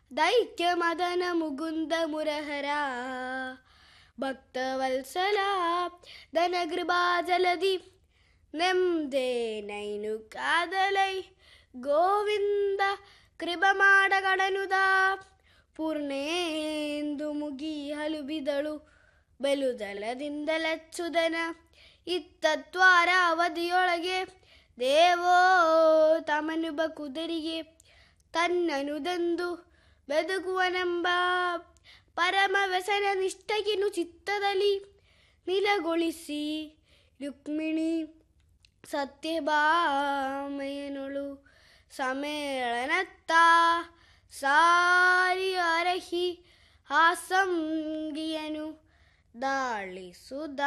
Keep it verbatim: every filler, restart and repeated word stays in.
ದೈತ್ಯ ಮದನ ಮುಗುಂದ ಮುರಹರ ಭಕ್ತವತ್ಸಲ ಧನಗೃಭಾ ಜಲಧಿ ನೆಮ್ದೆ ನೈನು ಕಾದಲೈ ಗೋವಿಂದ ಕೃಪ ಮಾಡಗಡನುದ ಪೂರ್ಣೇಂದು ಮುಗಿ ಹಲುಬಿದಳು ಬೆಲುದಲದಿಂದಲೆಚ್ಚುದನ ಇತ್ತತ್ವಾರ ಅವಧಿಯೊಳಗೆ ದೇವೋ ತಮನುಬ ಕುದರಿಗೆ ತನ್ನನುದಂದು ಬೆದಗುವನೆಂಬ ಪರಮ ವ್ಯಸನ ನಿಷ್ಠೆಗಿನು ಚಿತ್ತದಲ್ಲಿ ನಿಲಗೊಳಿಸಿ ರುಕ್ಮಿಣಿ ಸತ್ಯಭಾಮೆಯನೊಳು ಸಮೇಳನತ್ತ ಸಾರಿ ಅರಹಿ ಹಾಸಂಗಿಯನು ದಾಳಿಸುದ